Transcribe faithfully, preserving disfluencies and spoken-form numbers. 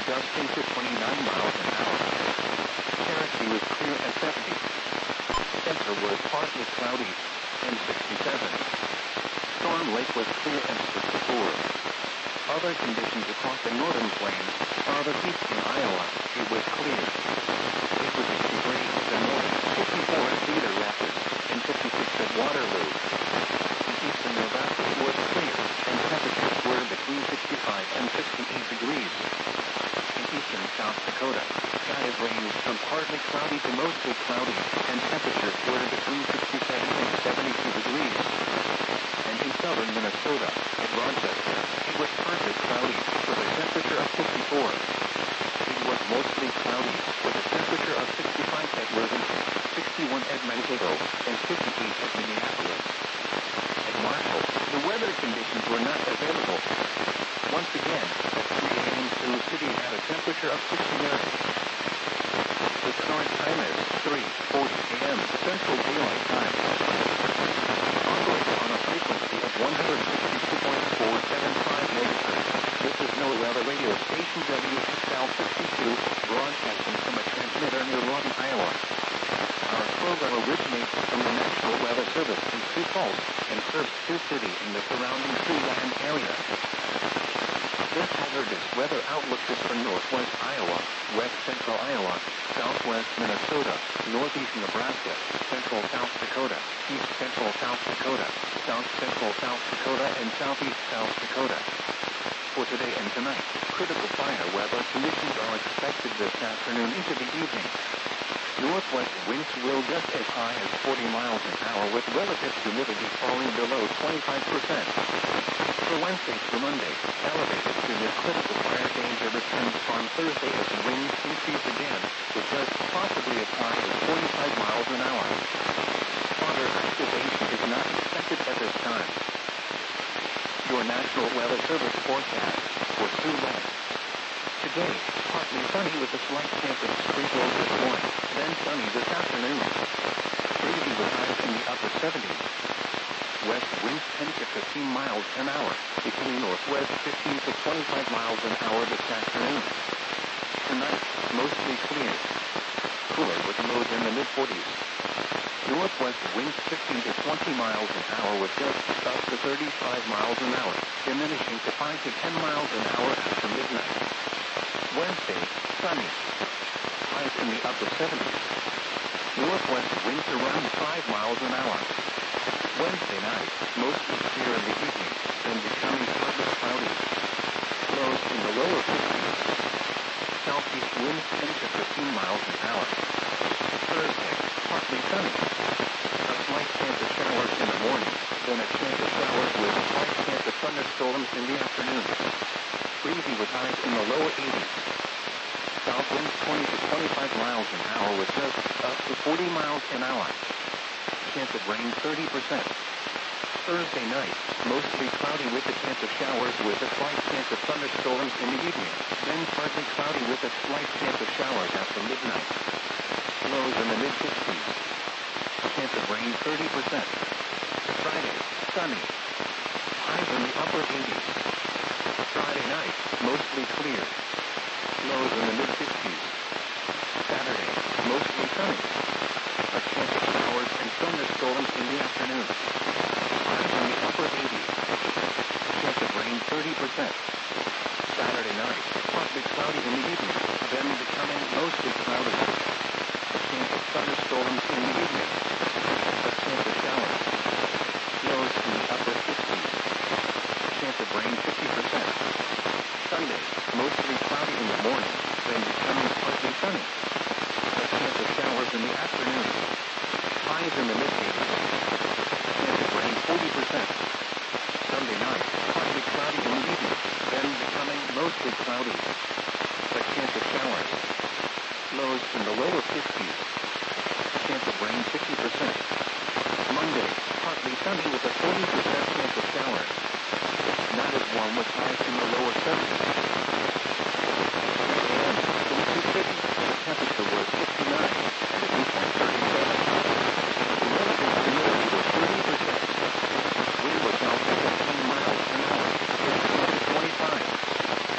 gusting to twenty-nine miles an hour. Cherokee was clear at seventy. Center was partly cloudy and sixty-seven. Storm Lake was clear and sixty-four. Other conditions across the northern plains are the peak in Iowa. It was clear. It was sixty-three at the north, fifty-four at Cedar Rapids, and fifty-six at Waterloo. Eastern Nebraska was clear, and temperatures were between sixty-five and sixty-eight degrees. In eastern South Dakota, skies ranged from partly cloudy to mostly cloudy, and temperatures were between sixty-seven and seventy-two degrees. And in southern Minnesota, at Rochester, it was partly cloudy, with a temperature of fifty-four. It was mostly cloudy, with a temperature of sixty-five at Worthington, sixty-one at Mankato, and fifty-eight at Minneapolis. At Marshall, the weather conditions were not available. Once again, at three a m Sioux City had a temperature of sixty-nine. The current time is three forty a m Central Daylight Time. Operates on a frequency of one hundred sixty-two point four seven five megahertz. This is NOAA Weather Radio Station W six L sixty-two, broadcasting from a transmitter near Lawton, Iowa. Our program originates from the National Weather Service in Sioux Falls and serves Sioux City and the surrounding Siouxland area. This hazardous weather outlook is for northwest Iowa, west central Iowa, southwest Minnesota, northeast Nebraska, central South Dakota, east central South Dakota, south central South Dakota, and southeast South Dakota. For today and tonight, critical fire weather conditions are expected this afternoon into the evening. Northwest winds will gust as high as forty miles an hour with relative humidity falling below twenty-five percent. For Wednesday through Monday, elevated to the critical fire danger returns on Thursday as winds increase again, with gusts possibly as high as forty-five miles an hour. Further activation is not expected at this time. Your National Weather Service forecast for Sioux West. Today, partly sunny with a slight chance of sprinkles this morning, then sunny this afternoon. Breezy with highs in the upper seventies. West winds ten to fifteen miles an hour, between northwest fifteen to twenty-five miles an hour this afternoon. Tonight, mostly clear. Cooler with lows in the mid forties. Northwest winds fifteen to twenty miles an hour with gusts up to thirty-five miles an hour, diminishing to five to ten miles an hour after midnight. Wednesday, sunny. Highs in the upper seventies. Northwest winds around five miles an hour. Wednesday night, mostly clear in the evening, then becoming partly cloudy. Lows in the lower fifties. Southeast winds ten to fifteen miles an hour. Thursday, partly sunny. A slight chance of showers in the morning, then a chance of showers with a slight chance of thunderstorms in the afternoon. Breezy with highs in the lower eighties. South winds twenty to twenty-five miles an hour with gusts up to forty miles an hour. Chance of rain thirty percent. Thursday night, mostly cloudy with a chance of showers with a slight chance of thunderstorms in the evening, then partly cloudy with a slight chance of showers after midnight. Lows in the mid sixties. Chance of rain thirty percent. Friday, sunny. Highs in the upper eighties. Friday night, mostly clear. Lows in the mid sixties. Saturday, mostly sunny. A chance of showers and thunderstorms in the afternoon. Highs in the upper eighties. Chance of rain thirty percent. Saturday night, partly cloudy in the evening, then becoming mostly cloudy. A chance of thunderstorms in the evening. A chance of showers. Lows in the upper sixties. Chance of rain fifty percent. Sunday, mostly cloudy in the morning, then becoming partly sunny. A chance of showers in the afternoon. Highs in the mid-eighties. Chance of rain forty percent. Sunday night, partly cloudy in the evening, then becoming mostly cloudy. A chance of showers. Lows in the lower fifties. Chance of rain fifty percent. Monday, partly sunny with a forty percent chance of showers. Not as warm with highs in the lower seventies.